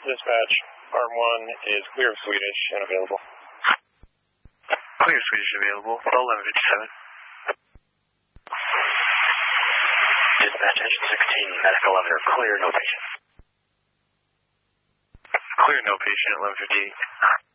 Dispatch, Arm 1 is clear of Swedish and available. Clear Swedish available, 1157. Dispatch, engine 16, medic 11 are clear, no patient. Clear, no patient, 1158.